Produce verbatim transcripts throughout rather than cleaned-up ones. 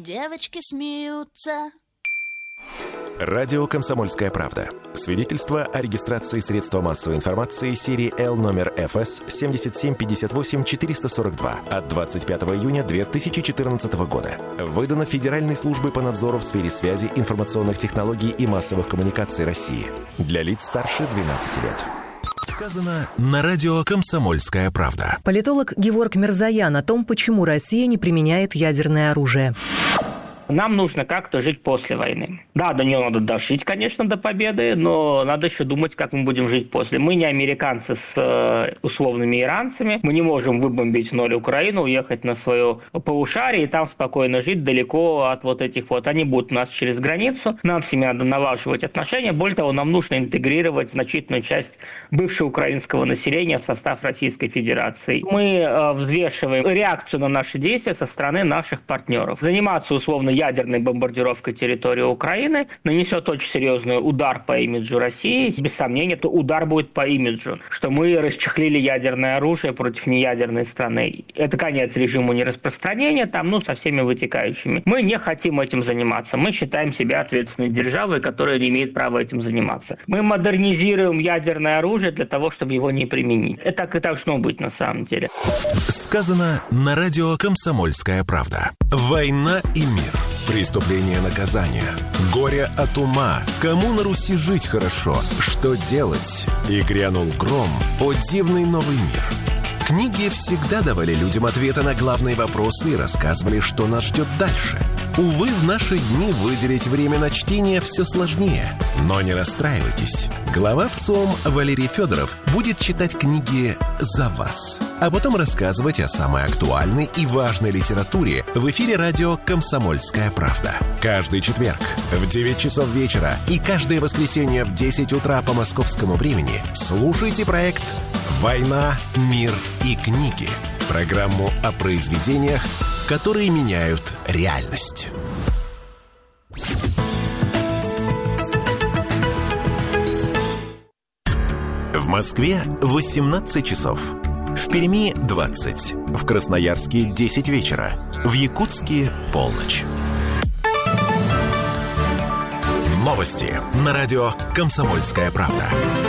девочки смеются. Радио «Комсомольская правда». Свидетельство о регистрации средства массовой информации серии Л номер эф эс семь семь пять восемь четыре сорок два от двадцать пятого июня две тысячи четырнадцатого года. Выдано Федеральной службой по надзору в сфере связи, информационных технологий и массовых коммуникаций России. Для лиц старше двенадцати лет. Сказано на радио «Комсомольская правда». Политолог Геворг Мирзоян о том, почему Россия не применяет ядерное оружие. Нам нужно как-то жить после войны. Да, до нее надо дожить, конечно, до победы, но надо еще думать, как мы будем жить после. Мы не американцы с э, условными иранцами. Мы не можем выбомбить в ноль Украину, уехать на свое полушарие и там спокойно жить далеко от вот этих вот. Они будут у нас через границу. Нам с ними надо налаживать отношения. Более того, нам нужно интегрировать значительную часть бывшего украинского населения в состав Российской Федерации. Мы э, взвешиваем реакцию на наши действия со стороны наших партнеров. Заниматься условно ядерной бомбардировкой территории Украины нанесет очень серьезный удар по имиджу России. Без сомнения, то удар будет по имиджу, что мы расчехлили ядерное оружие против неядерной страны. Это конец режиму нераспространения, там, ну, со всеми вытекающими. Мы не хотим этим заниматься. Мы считаем себя ответственной державой, которая не имеет права этим заниматься. Мы модернизируем ядерное оружие для того, чтобы его не применить. Это так и должно быть на самом деле. Сказано на радио «Комсомольская правда». Война и мир. Преступление, наказание. Горе от ума. Кому на Руси жить хорошо? Что делать? И грянул гром. О дивный новый мир. Книги всегда давали людям ответы на главные вопросы и рассказывали, что нас ждет дальше. Увы, в наши дни выделить время на чтение все сложнее. Но не расстраивайтесь. Глава ВЦИОМ Валерий Федоров будет читать книги за вас, а потом рассказывать о самой актуальной и важной литературе в эфире радио «Комсомольская правда». Каждый четверг в девять часов вечера и каждое воскресенье в десять утра по московскому времени слушайте проект «Война, мир и книги». Программу о произведениях, которые меняют реальность. В Москве восемнадцать часов. В Перми двадцать. В Красноярске десять вечера. В Якутске полночь. Новости на радио «Комсомольская правда».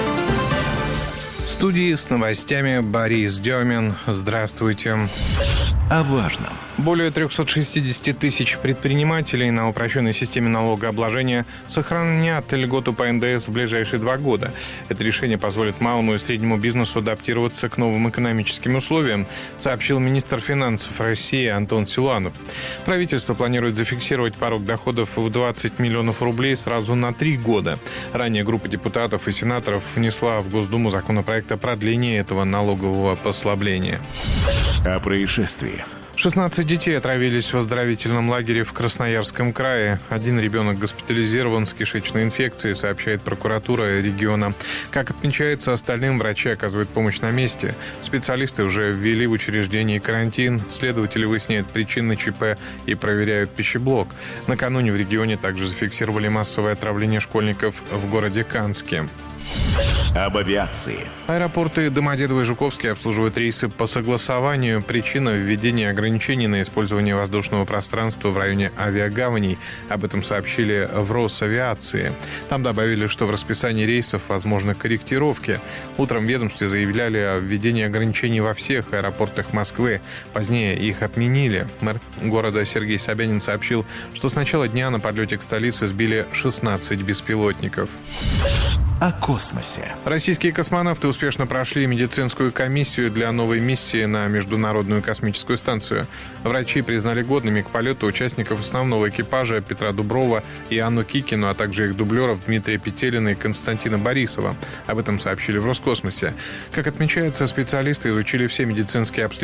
В студии с новостями Борис Демин. Здравствуйте. О важном. Более триста шестьдесят тысяч предпринимателей на упрощенной системе налогообложения сохранят льготу по эн дэ эс в ближайшие два года. Это решение позволит малому и среднему бизнесу адаптироваться к новым экономическим условиям, сообщил министр финансов России Антон Силуанов. Правительство планирует зафиксировать порог доходов в двадцать миллионов рублей сразу на три года. Ранее группа депутатов и сенаторов внесла в Госдуму законопроект о продлении этого налогового послабления. О происшествии. шестнадцать детей отравились в оздоровительном лагере в Красноярском крае. Один ребенок госпитализирован с кишечной инфекцией, сообщает прокуратура региона. Как отмечается, остальным врачи оказывают помощь на месте. Специалисты уже ввели в учреждении карантин. Следователи выясняют причины ЧП и проверяют пищеблок. Накануне в регионе также зафиксировали массовое отравление школьников в городе Канске. Об авиации. Аэропорты Домодедово и Жуковский обслуживают рейсы по согласованию. Причина введения ограничений на использование воздушного пространства в районе авиагаваней. Об этом сообщили в Росавиации. Там добавили, что в расписании рейсов возможны корректировки. Утром в ведомстве заявляли о введении ограничений во всех аэропортах Москвы. Позднее их отменили. Мэр города Сергей Собянин сообщил, что с начала дня на подлете к столице сбили шестнадцать беспилотников. О космосе. Российские космонавты успешно прошли медицинскую комиссию для новой миссии на Международную космическую станцию. Врачи признали годными к полету участников основного экипажа Петра Дуброва и Анну Кикину, а также их дублеров Дмитрия Петелина и Константина Борисова. Об этом сообщили в Роскосмосе. Как отмечается, специалисты изучили все медицинские обследования